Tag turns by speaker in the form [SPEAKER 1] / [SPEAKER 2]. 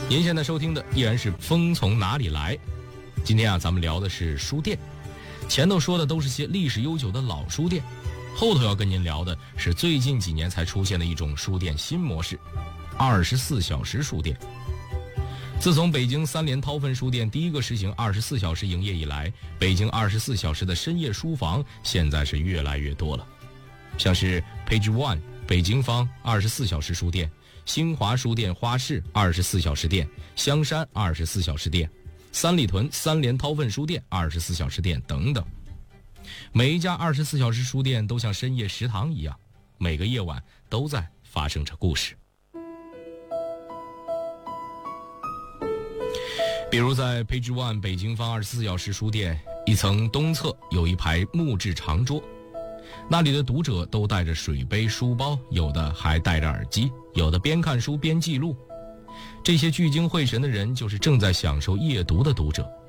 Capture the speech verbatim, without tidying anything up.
[SPEAKER 1] 您现在收听的依然是风从哪里来。今天啊，咱们聊的是书店。前头说的都是些历史悠久的老书店，后头要跟您聊的是最近几年才出现的一种书店新模式——二十四小时书店。自从北京三联韬奋书店第一个实行二十四小时营业以来，北京二十四小时的深夜书房现在是越来越多了。像是 Page One 北京方二十四小时书店、新华书店花市二十四小时店、香山二十四小时店、三里屯三联韬奋书店二十四小时店等等。每一家二十四小时书店都像深夜食堂一样，每个夜晚都在发生着故事。比如在 Page One 北京方二十四小时书店，一层东侧有一排木质长桌，那里的读者都带着水杯书包，有的还戴着耳机，有的边看书边记录。这些聚精会神的人就是正在享受夜读的读者。